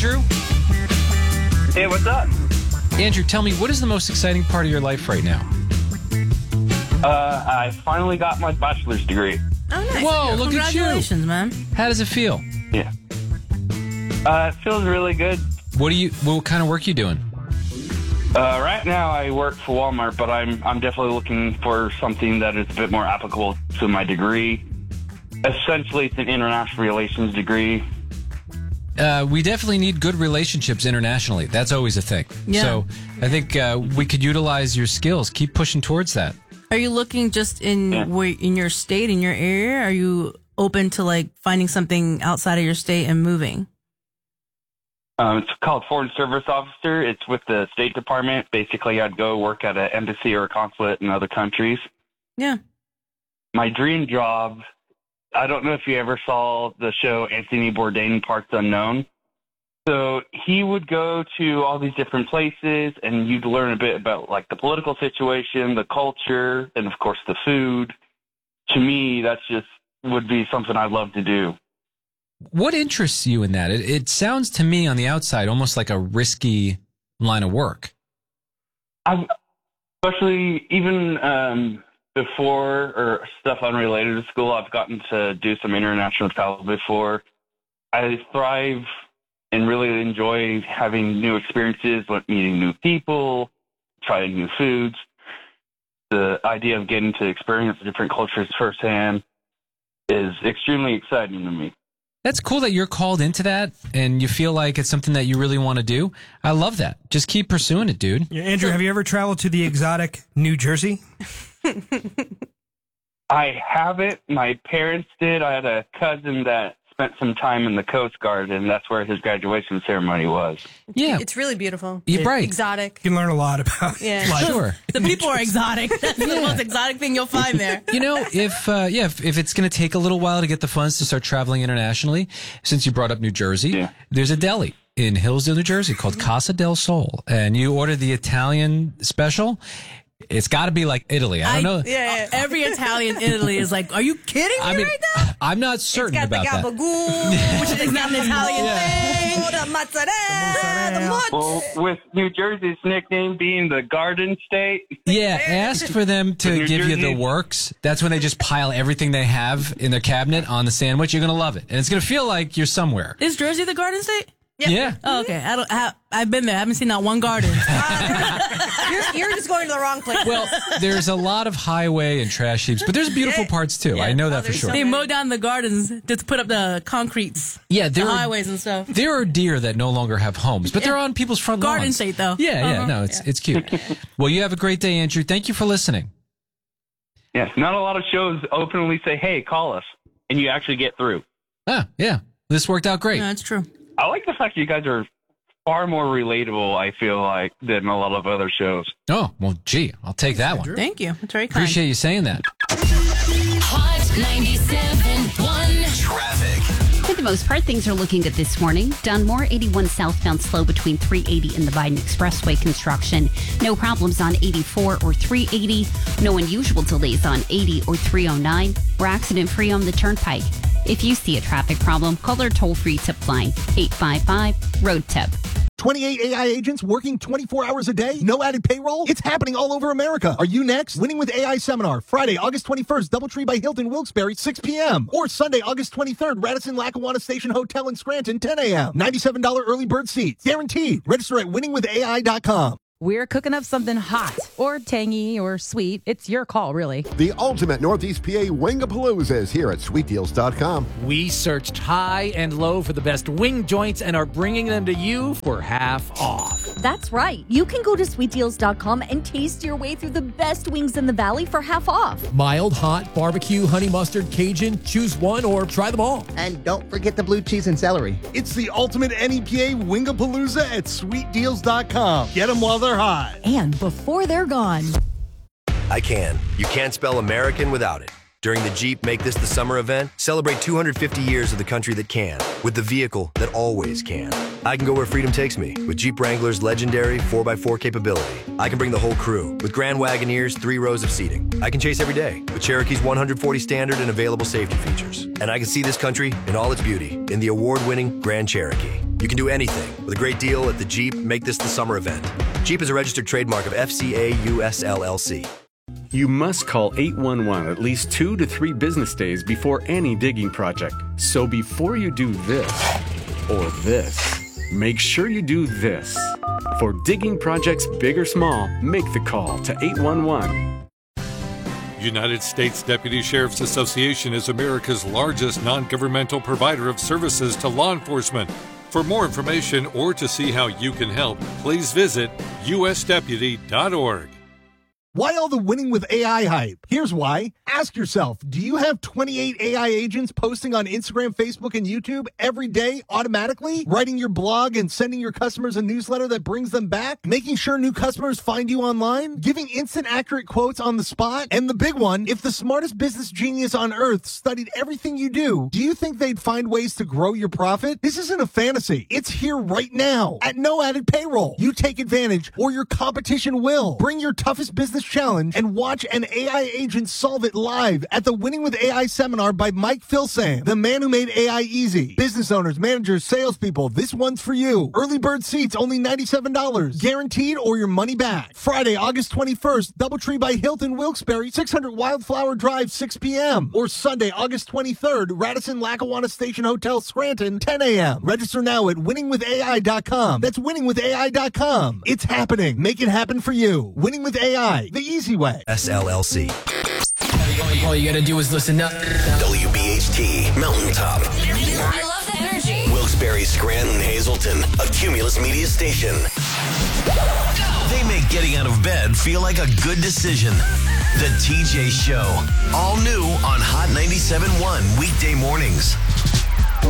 Andrew. Hey, what's up? Andrew, tell me, what is the most exciting part of your life right now? I finally got my bachelor's degree. Oh, nice. Whoa, look at you. Congratulations, man. How does it feel? Yeah. It feels really good. What kind of work you doing? Right now I work for Walmart, but I'm definitely looking for something that is a bit more applicable to my degree. Essentially, it's an international relations degree. We definitely need good relationships internationally. That's always a thing. Yeah. So I think we could utilize your skills. Keep pushing towards that. Are you looking just in in your state, in your area? Are you open to like finding something outside of your state and moving? It's called Foreign Service Officer. It's with the State Department. Basically, I'd go work at an embassy or a consulate in other countries. Yeah. My dream job, I don't know if you ever saw the show Anthony Bourdain, Parts Unknown. So he would go to all these different places, and you'd learn a bit about like the political situation, the culture, and of course the food. To me, that's just would be something I'd love to do. What interests you in that? It sounds to me on the outside almost like a risky line of work. Especially even before or stuff unrelated to school, I've gotten to do some international travel before. I thrive and really enjoy having new experiences, like meeting new people, trying new foods. The idea of getting to experience different cultures firsthand is extremely exciting to me. That's cool that you're called into that and you feel like it's something that you really want to do. I love that. Just keep pursuing it, dude. Yeah, Andrew, have you ever traveled to the exotic New Jersey? I haven't. My parents did. I had a cousin that spent some time in the Coast Guard, and that's where his graduation ceremony was. Yeah. It's really beautiful. You're right. Exotic. You can learn a lot about life. Sure. The people are exotic. That's the most exotic thing you'll find there. You know, if it's going to take a little while to get the funds to start traveling internationally, since you brought up New Jersey, there's a deli in Hillsdale, New Jersey called Casa del Sol, and you order the Italian special. It's got to be like Italy. I don't know. Yeah. Every Italian in Italy is like, are you kidding me right now? I'm not certain about that. Gabagool, Which is not an Italian thing. the mozzarella, the mozz. Well, with New Jersey's nickname being the Garden State. Yeah, ask for them to New give you Jersey. the works. That's when they just pile everything they have in their cabinet on the sandwich. You're going to love it. And it's going to feel like you're somewhere. Is Jersey the Garden State? Yeah. Oh, okay. I've been there. I haven't seen not one garden. You're just going to the wrong place. Well, there's a lot of highway and trash heaps, but there's beautiful parts too. I know that for sure. They mow down the gardens to put up the concretes. Yeah, the highways and stuff. There are deer that no longer have homes, but they're on people's front lawns. Garden State, though. Yeah, no, it's cute. Well, you have a great day, Andrew. Thank you for listening. Yes, not a lot of shows openly say, hey, call us, and you actually get through. Ah, yeah. This worked out great. Yeah, that's true. I like the fact that you guys are far more relatable, I feel like, than a lot of other shows. Oh, well, gee, I'll take that one. Thank you. It's very kind. Appreciate you saying that. Hot 97.1 Traffic. For the most part, things are looking good this morning. Dunmore, 81 southbound slow between 380 and the Biden Expressway construction. No problems on 84 or 380. No unusual delays on 80 or 309. We're accident-free on the Turnpike. If you see a traffic problem, call our toll-free tip line, 855-ROAD-TIP. 28 AI agents working 24 hours a day? No added payroll? It's happening all over America. Are you next? Winning with AI seminar, Friday, August 21st, Doubletree by Hilton, Wilkes-Barre, 6 p.m. Or Sunday, August 23rd, Radisson Lackawanna Station Hotel in Scranton, 10 a.m. $97 early bird seats. Guaranteed. Register at winningwithai.com. We're cooking up something hot or tangy or sweet. It's your call, really. The ultimate Northeast PA Wingapalooza is here at sweetdeals.com. We searched high and low for the best wing joints and are bringing them to you for half off. That's right. You can go to sweetdeals.com and taste your way through the best wings in the valley for half off. Mild, hot, barbecue, honey mustard, Cajun, choose one or try them all. And don't forget the blue cheese and celery. It's the ultimate NEPA Wingapalooza at sweetdeals.com. Get them while they're hot. And before they're gone. I can. You can't spell American without it. During the Jeep Make This the Summer event, celebrate 250 years of the country that can, with the vehicle that always can. I can go where freedom takes me, with Jeep Wrangler's legendary 4x4 capability. I can bring the whole crew, with Grand Wagoneer's 3 rows of seating. I can chase every day, with Cherokee's 140 standard and available safety features. And I can see this country in all its beauty, in the award-winning Grand Cherokee. You can do anything with a great deal at the Jeep Make This the Summer event. Jeep is a registered trademark of FCA US LLC. You must call 811 at least 2 to 3 business days before any digging project. So before you do this or this, make sure you do this. For digging projects big or small, make the call to 811. United States Deputy Sheriff's Association is America's largest non-governmental provider of services to law enforcement. For more information or to see how you can help, please visit usdeputy.org. Why all the winning with AI hype? Here's why. Ask yourself, do you have 28 AI agents posting on Instagram, Facebook, and YouTube every day automatically? Writing your blog and sending your customers a newsletter that brings them back? Making sure new customers find you online? Giving instant accurate quotes on the spot? And the big one, if the smartest business genius on earth studied everything you do you think they'd find ways to grow your profit? This isn't a fantasy. It's here right now at no added payroll. You take advantage or your competition will. Bring your toughest business challenge and watch an AI agent solve it live at the Winning with AI seminar by Mike Filsaime, the man who made AI easy. Business owners, managers, salespeople, this one's for you. Early bird seats only $97. Guaranteed or your money back. Friday, August 21st, Doubletree by Hilton Wilkes-Barre, 600 Wildflower Drive, 6 p.m. Or Sunday, August 23rd, Radisson Lackawanna Station Hotel, Scranton, 10 a.m. Register now at winningwithai.com. That's winningwithai.com. It's happening. Make it happen for you. Winning with AI, the easy way. SLLC. All you gotta do is listen up. WBHT Mountaintop. I love the energy. Wilkes-Barre, Scranton, Hazleton, a Cumulus Media station. They make getting out of bed feel like a good decision. The TJ Show. All new on Hot 97.1 weekday mornings.